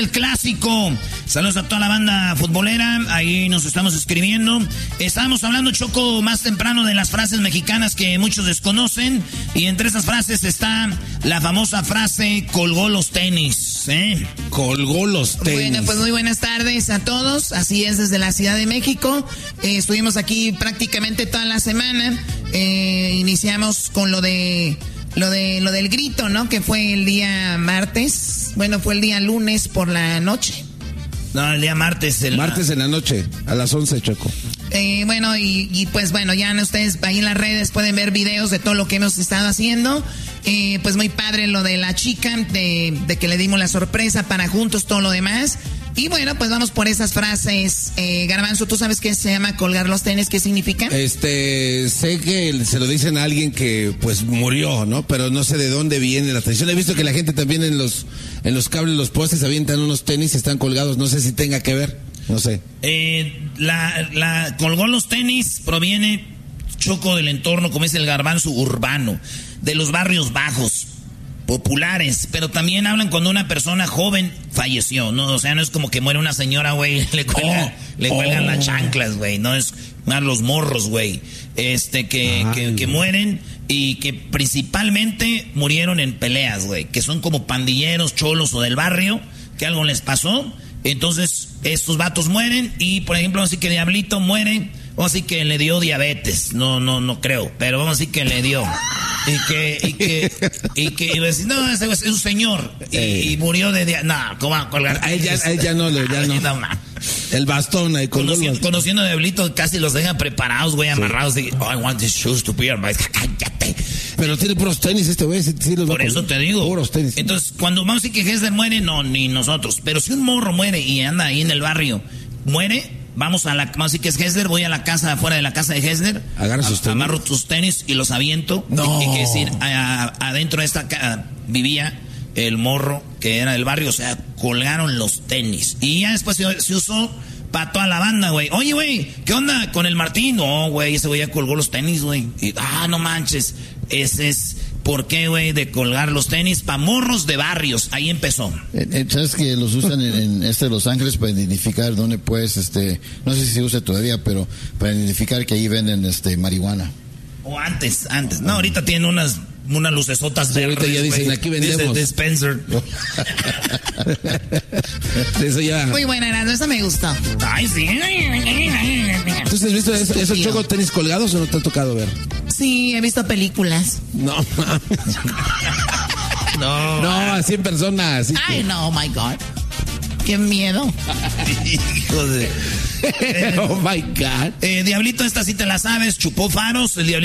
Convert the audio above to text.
El clásico. Saludos a toda la banda futbolera. Ahí nos estamos escribiendo. Estábamos hablando, Choco, más temprano de las frases mexicanas que muchos desconocen. Y entre esas frases está la famosa frase: colgó los tenis. Colgó los tenis. Bueno, pues muy buenas tardes a todos. Así es, desde la Ciudad de México. Estuvimos aquí prácticamente toda la semana. Iniciamos con lo del grito, ¿no? Que fue el día martes. Bueno, fue el día lunes por la noche. No, el día martes. Martes en la noche, a las 11, Choco. Bueno, y pues bueno, ya ustedes ahí en las redes pueden ver videos de todo lo que hemos estado haciendo. Pues muy padre lo de la chica, de que le dimos la sorpresa para juntos, todo lo demás. Y bueno, pues vamos por esas frases. Garbanzo, ¿tú sabes qué se llama colgar los tenis? ¿Qué significa? Sé que se lo dicen a alguien que pues murió, ¿no? Pero no sé de dónde viene la tradición. He visto que la gente también en los cables, los postes, avientan unos tenis y están colgados. No sé si tenga que ver, no sé. La colgó los tenis proviene, Choco, del entorno, como es el Garbanzo, urbano, de los barrios bajos, populares, pero también hablan cuando una persona joven falleció, ¿no? O sea, no es como que muere una señora, güey, le cuelgan las chanclas, güey, no es más los morros, güey, que mueren y que principalmente murieron en peleas, güey, que son como pandilleros, cholos o del barrio, que algo les pasó, entonces estos vatos mueren y, por ejemplo, así que Diablito muere, o así que le dio diabetes, no creo, pero vamos a decir que le dio. Y que iba a decir, no, ese es un señor. Y murió de diabetes. No, ¿cómo va a colgar? A él ya no. El bastón ahí conociendo a Diablito, casi los deja preparados, güey, amarrados. Sí. I want these shoes to be on my... Cállate. Pero tiene puros tenis este güey. Sí, por eso te digo. Puros tenis. Entonces, cuando vamos a decir que Hessler muere, no, ni nosotros. Pero si un morro muere y anda ahí en el barrio, muere... Vamos a decir que es Hessler, voy a la casa, afuera de la casa de Hessler, amarro tus tenis y los aviento. No. Y que decir, adentro de esta casa vivía el morro que era del barrio, o sea, colgaron los tenis. Y ya después se usó para toda la banda, güey. Oye, güey, ¿qué onda con el Martín? No, güey, ese güey ya colgó los tenis, güey. No manches, ese es... ¿Por qué, güey? De colgar los tenis para morros de barrios. Ahí empezó. ¿Sabes que los usan en Los Ángeles para identificar dónde puedes, no sé si se usa todavía, pero para identificar que ahí venden, marihuana? O antes. No, ahorita tienen unas lucesotas verdes. Ahorita ya dicen, aquí vendemos. Dice Spencer. Eso ya. Muy buena, Erasmo, eso me gustó. Ay, sí. ¿Tú has visto esos Choco tenis colgados o no te ha tocado ver? Sí, he visto películas. No, así en persona. Así Ay, no, my God. Qué miedo. Hijo de... Oh, my God. Diablito, esta sí te la sabes. Chupó faros. El Diablito